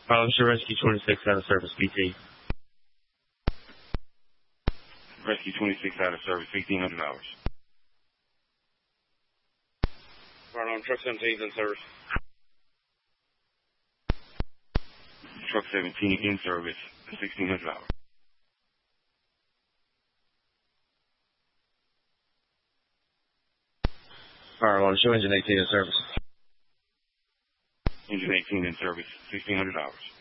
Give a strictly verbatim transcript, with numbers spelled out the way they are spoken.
Um, sure, Rescue twenty-six out of service, B T. Rescue twenty-six out of service, fifteen hundred dollars. Right on, truck seventeen in service. Truck seventeen in service, sixteen hundred dollars. Fire alarm, show engine eighteen in service. Engine eighteen in service, sixteen hundred dollars.